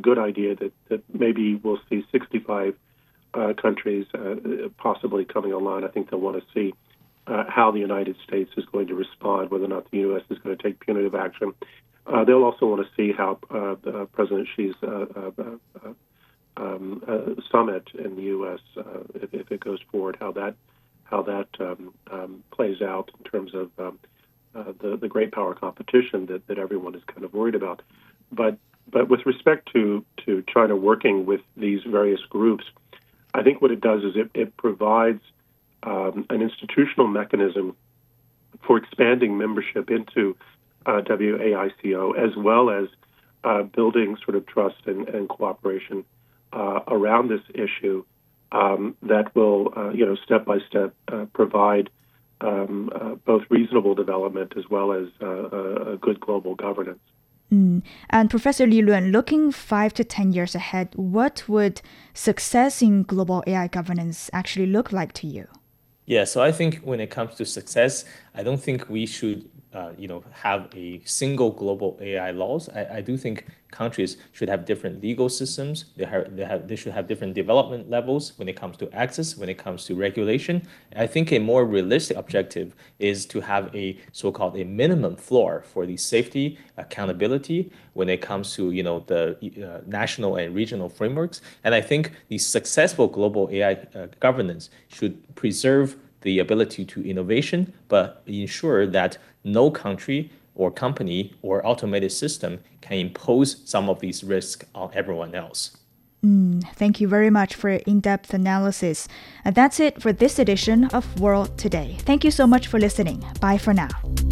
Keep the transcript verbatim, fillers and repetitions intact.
good idea that, that maybe we'll see sixty-five uh, countries uh, possibly coming online. I think they'll want to see uh, how the United States is going to respond, whether or not the U S is going to take punitive action. Uh, they'll also want to see how uh, uh, President Xi's uh, uh, uh, um, uh, summit in the U S, uh, if, if it goes forward, how that how that um, um, plays out in terms of um, uh, the the great power competition that, that everyone is kind of worried about. But but with respect to, to China working with these various groups, I think what it does is it, it provides um, an institutional mechanism for expanding membership into uh, W A I C O, as well as uh, building sort of trust and, and cooperation uh, around this issue um, that will, uh, you know, step by step uh, provide um, uh, both reasonable development as well as uh, a, a good global governance. Mm. And Professor Li Luan, looking five to ten years ahead, what would success in global A I governance actually look like to you? Yeah, so I think when it comes to success, I don't think we should, uh, you know, have a single global A I laws. I, I do think countries should have different legal systems. They have, they have, they should have different development levels when it comes to access, when it comes to regulation. I think a more realistic objective is to have a so-called a minimum floor for the safety, accountability when it comes to, you know, the uh, national and regional frameworks. And I think the successful global A I uh, governance should preserve the ability to innovation, but ensure that no country or company or automated system can impose some of these risks on everyone else. Mm, thank you very much for your in-depth analysis. And that's it for this edition of World Today. Thank you so much for listening. Bye for now.